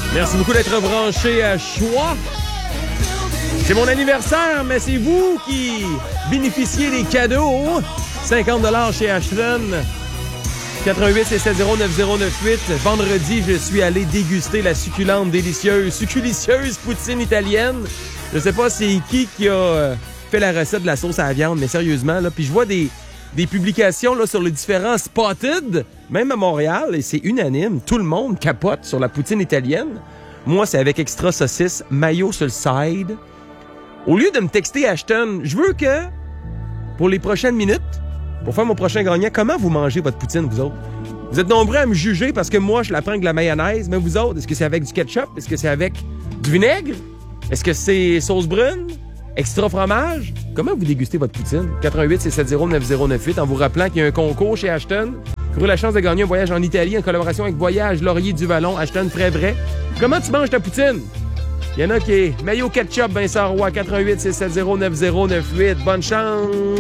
Merci beaucoup d'être branché à Choix. C'est mon anniversaire, mais c'est vous qui bénéficiez des cadeaux. 50 $ chez Ashton. 88 670 9098. Vendredi, je suis allé déguster la succulente, délicieuse, succulicieuse poutine italienne. Je sais pas c'est qui a fait la recette de la sauce à la viande, mais sérieusement, là, puis je vois des publications là, sur les différents Spotted, même à Montréal, et c'est unanime. Tout le monde capote sur la poutine italienne. Moi, c'est avec extra saucisse, mayo sur le side. Au lieu de me texter Ashton, je veux que, pour les prochaines minutes, pour faire mon prochain gagnant, comment vous mangez votre poutine, vous autres? Vous êtes nombreux à me juger parce que moi, je la prends avec de la mayonnaise, mais vous autres, est-ce que c'est avec du ketchup? Est-ce que c'est avec du vinaigre? Est-ce que c'est sauce brune? Extra fromage? Comment vous dégustez votre poutine? 88 670 9098 en vous rappelant qu'il y a un concours chez Ashton. Vous aurez la chance de gagner un voyage en Italie en collaboration avec Voyage Laurier du Vallon, Ashton Très Vrai. Comment tu manges ta poutine? Il y en a qui est mayo ketchup, Vincent Roy, 88 670 9098. Bonne chance!